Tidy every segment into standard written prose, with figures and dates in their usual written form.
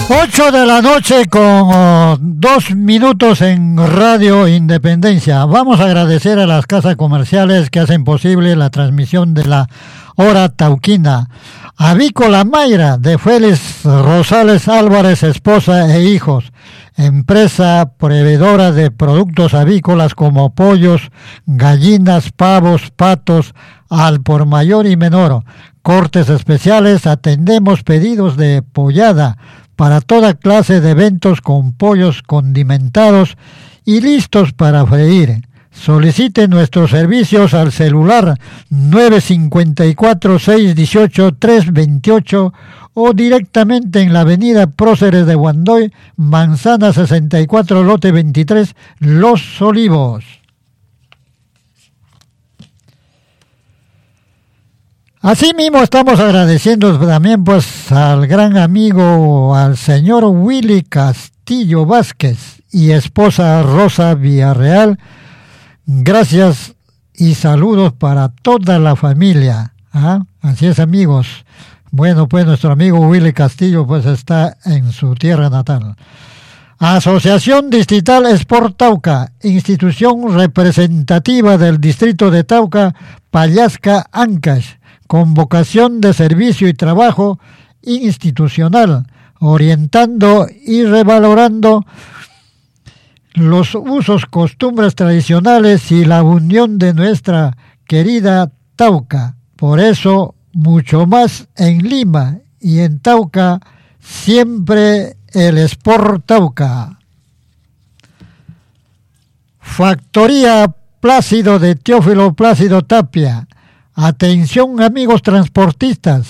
8 de la noche con 2 minutos en Radio Independencia. Vamos a agradecer a las casas comerciales que hacen posible la transmisión de la Hora Tauquina. Avícola Mayra, de Félix Rosales Álvarez, esposa e hijos. Empresa proveedora de productos avícolas como pollos, gallinas, pavos, patos, al por mayor y menor. Cortes especiales, atendemos pedidos de pollada para toda clase de eventos con pollos condimentados y listos para freír. Solicite nuestros servicios al celular 954-618-328 o directamente en la avenida Próceres de Guandoy, Manzana 64, lote 23, Los Olivos. Asimismo estamos agradeciendo también pues al gran amigo, al señor Willy Castillo Vázquez y esposa Rosa Villarreal. Gracias y saludos para toda la familia. ¿Ah? Así es, amigos. Bueno, pues nuestro amigo Willy Castillo pues está en su tierra natal. Asociación Distrital Sport Tauca, institución representativa del distrito de Tauca, Pallasca, Ancash, con vocación de servicio y trabajo institucional, orientando y revalorando los usos, costumbres tradicionales y la unión de nuestra querida Tauca. Por eso, mucho más en Lima y en Tauca, siempre el Sport Tauca. Factoría Plácido de Teófilo Plácido Tapia. Atención, amigos transportistas,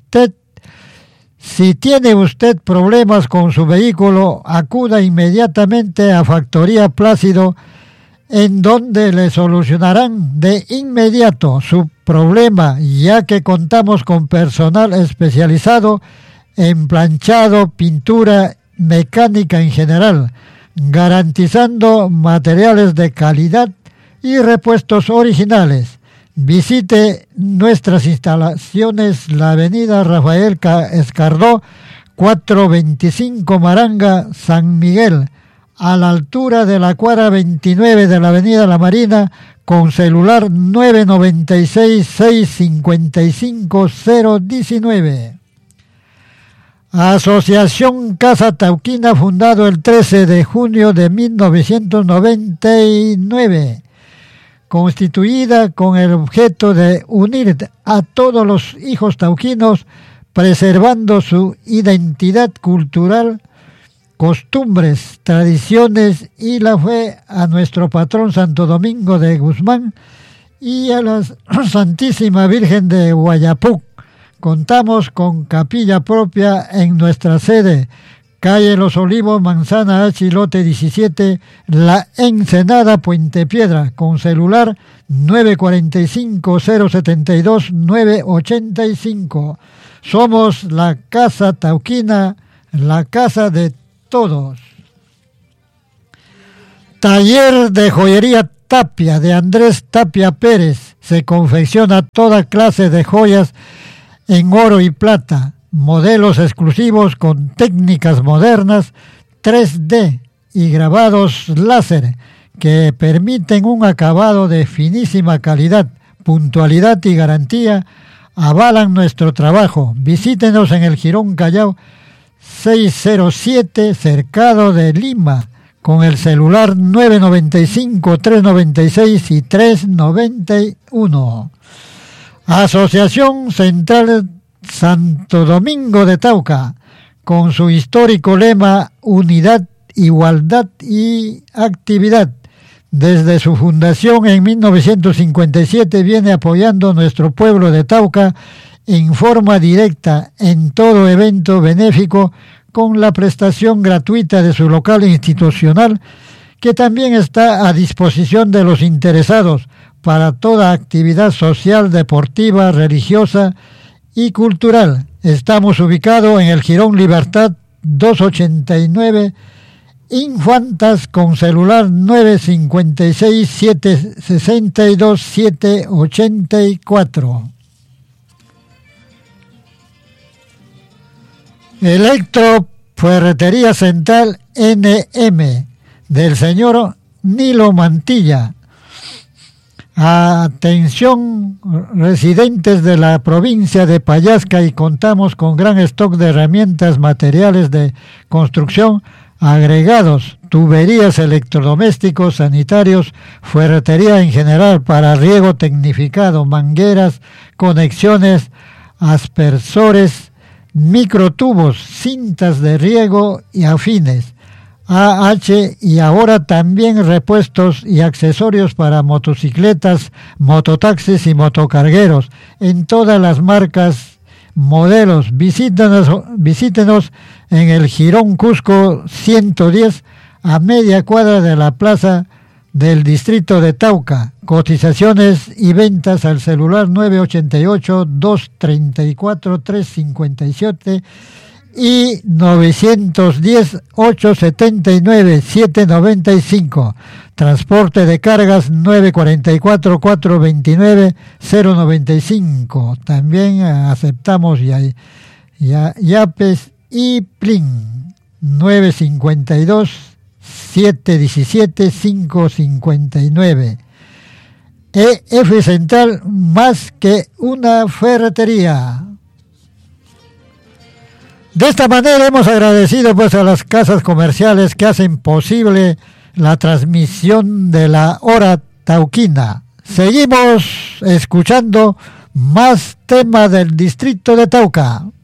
si tiene usted problemas con su vehículo, acuda inmediatamente a Factoría Plácido, en donde le solucionarán de inmediato su problema, ya que contamos con personal especializado en planchado, pintura, mecánica en general, garantizando materiales de calidad y repuestos originales. Visite nuestras instalaciones, la avenida Rafael Escardó, 425 Maranga, San Miguel, a la altura de la cuadra 29 de la avenida La Marina, con celular 996-655-019. Asociación Casa Tauquina, fundado el 13 de junio de 1999. Constituida con el objeto de unir a todos los hijos tauquinos, preservando su identidad cultural, costumbres, tradiciones y la fe a nuestro patrón Santo Domingo de Guzmán y a la Santísima Virgen de Guayapuc. Contamos con capilla propia en nuestra sede, calle Los Olivos, Manzana H, lote 17, La Ensenada, Puente Piedra, con celular 945-072-985. Somos la Casa Tauquina, la casa de todos. Taller de joyería Tapia, de Andrés Tapia Pérez. Se confecciona toda clase de joyas en oro y plata. Modelos exclusivos con técnicas modernas 3D y grabados láser que permiten un acabado de finísima calidad, puntualidad y garantía, avalan nuestro trabajo. Visítenos en el Jirón Callao 607, Cercado de Lima, con el celular 995-396 y 391. Asociación Central Santo Domingo de Tauca, con su histórico lema Unidad, Igualdad y Actividad. Desde su fundación en 1957 viene apoyando nuestro pueblo de Tauca en forma directa en todo evento benéfico, con la prestación gratuita de su local institucional, que también está a disposición de los interesados para toda actividad social, deportiva, religiosa y cultural. Estamos ubicados en el Jirón Libertad 289, Infantas, con celular 956-762-784. Ferretería Central NM del señor Nilo Mantilla. Atención residentes de la provincia de Pallasca, y contamos con gran stock de herramientas, materiales de construcción, agregados, tuberías, electrodomésticos, sanitarios, ferretería en general para riego tecnificado, mangueras, conexiones, aspersores, microtubos, cintas de riego y afines. AH, y ahora también repuestos y accesorios para motocicletas, mototaxis y motocargueros en todas las marcas, modelos. Visítenos en el Jirón Cusco 110, a media cuadra de la plaza del distrito de Tauca. Cotizaciones y ventas al celular 988-234-357 y 910-879-795. Transporte de cargas 944-429-095. También aceptamos Yapes y Plin 952-717-559. EF Central, más que una ferretería. De esta manera hemos agradecido pues a las casas comerciales que hacen posible la transmisión de la hora tauquina. Seguimos escuchando más temas del distrito de Tauca.